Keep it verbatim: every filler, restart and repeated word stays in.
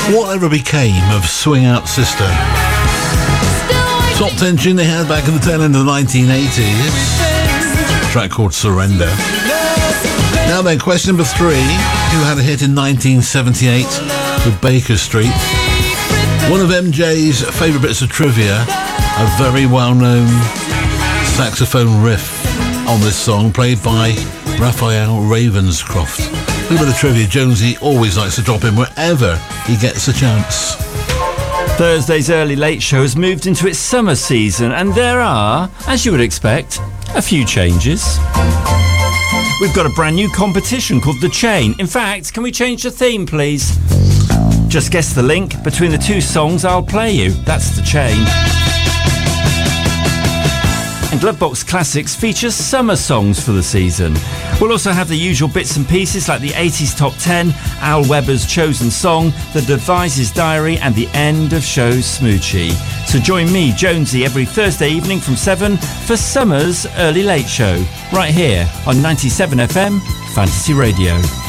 Whatever became of Swing Out Sister? Top ten tune they had back in the tail end of the nineteen eighties. A track called Surrender. Now then, question number three. Who had a hit in nineteen seventy-eight with Baker Street? One of M J's favourite bits of trivia, a very well-known saxophone riff on this song, played by Raphael Ravenscroft. A little bit of trivia. Jonesy always likes to drop in wherever he gets a chance. Thursday's Early Late Show has moved into its summer season, and there are, as you would expect, a few changes. We've got a brand new competition called The Chain. In fact, can we change the theme, please? Just guess the link between the two songs I'll play you. That's The Chain. And Glovebox Classics features summer songs for the season. We'll also have the usual bits and pieces like the eighties Top ten, Al Weber's Chosen Song, The Devices Diary, and the end of show's Smoochie. So join me, Jonesy, every Thursday evening from seven for summer's Early Late Show, right here on ninety-seven F M Fantasy Radio.